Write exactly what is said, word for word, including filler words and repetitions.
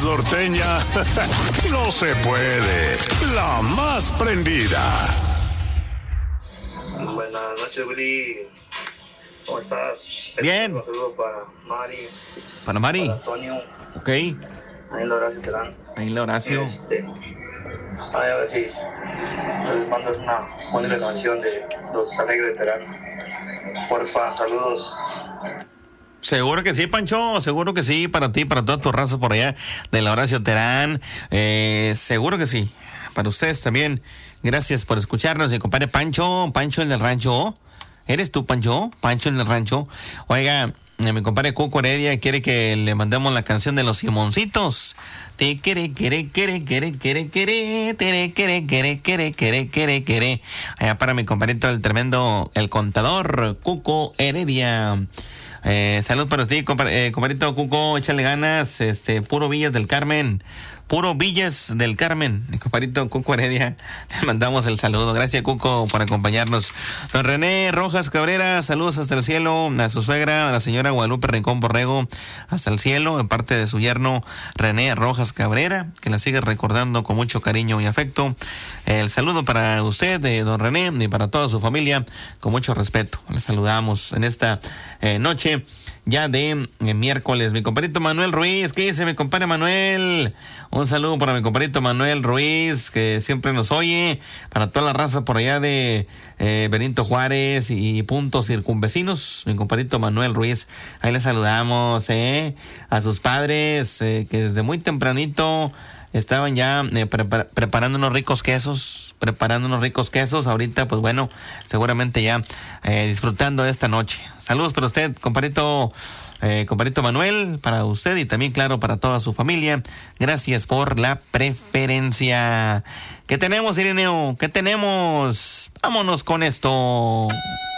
norteña. No se puede. La más prendida. Buenas noches, Willy. ¿Cómo estás? Bien. Un saludo para Mari. Para Mari. Para Antonio. Ok. Ahí la Horacio te dan. Ahí la Horacio. Este, a ver si les mandas una buena canción de Los Alegres de Terán. Porfa, saludos. Seguro que sí, Pancho, seguro que sí, para ti, para toda tu raza por allá de la Horacio Terán, eh, seguro que sí, para ustedes también, gracias por escucharnos, y compadre Pancho, Pancho el del rancho, ¿eres tú, Pancho? Pancho el del rancho, oiga, eh, mi compadre Cuco Heredia quiere que le mandemos la canción de los Simoncitos, te quiere, quiere, quiere, quiere, quiere, quiere, quiere, quiere, quiere, quiere, quiere, quiere, quiere, allá para mi compadrito el tremendo, el contador, Cuco Heredia. Eh, salud para ti, compa- eh, compadrito Cuco, échale ganas, este, puro Villas del Carmen, puro Villas del Carmen, mi compadrito Cuco Heredia, le mandamos el saludo, gracias Cuco por acompañarnos. Don René Rojas Cabrera, saludos hasta el cielo, a su suegra, a la señora Guadalupe Rincón Borrego, hasta el cielo, en parte de su yerno René Rojas Cabrera, que la sigue recordando con mucho cariño y afecto. El saludo para usted, eh, don René, y para toda su familia, con mucho respeto. Les saludamos en esta eh, noche ya de eh, miércoles. Mi compadrito Manuel Ruiz, ¿qué dice mi compadre Manuel? Un saludo para mi compadrito Manuel Ruiz, que siempre nos oye, para toda la raza por allá de eh, Benito Juárez y puntos circunvecinos. Mi compadrito Manuel Ruiz, ahí le saludamos, eh, a sus padres, eh, que desde muy tempranito estaban ya eh, prepar- preparando unos ricos quesos, preparando unos ricos quesos. Ahorita, pues bueno, seguramente ya eh, disfrutando de esta noche. Saludos para usted, compadrito, eh, compadrito Manuel, para usted y también, claro, para toda su familia. Gracias por la preferencia. ¿Qué tenemos, Ireneo? ¿Qué tenemos? Vámonos con esto.